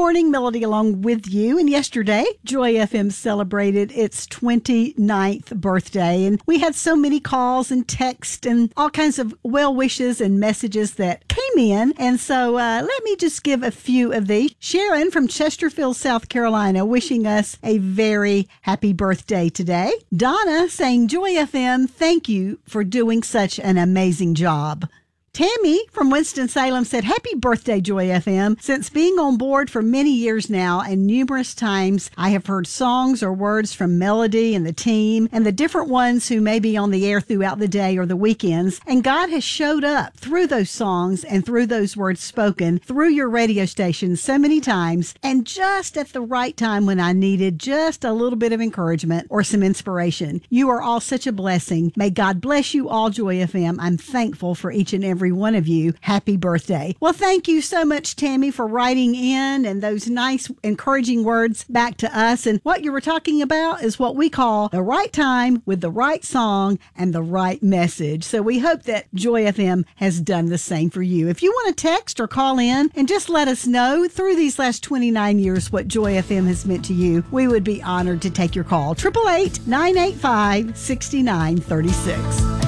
morning, Melody along with you. And yesterday, Joy FM celebrated its 29th birthday. And we had so many calls and texts and all kinds of well wishes and messages that came in. And so let me just give a few of these. Sharon from Chesterfield, South Carolina, wishing us a very happy birthday today. Donna saying, Joy FM, thank you for doing such an amazing job. Tammy from Winston-Salem said, happy birthday, Joy FM. Since being on board for many years now and numerous times, I have heard songs or words from Melody and the team and the different ones who may be on the air throughout the day or the weekends. And God has showed up through those songs and through those words spoken through your radio station so many times, and just at the right time when I needed just a little bit of encouragement or some inspiration. You are all such a blessing. May God bless you all, Joy FM. I'm thankful for each and every one of you. Happy birthday. Well, thank you so much, Tammy, for writing in and those nice, encouraging words back to us. And what you were talking about is what we call the right time with the right song and the right message. So we hope that Joy FM has done the same for you. If you want to text or call in and just let us know through these last 29 years what Joy FM has meant to you, we would be honored to take your call. 888-985-6936.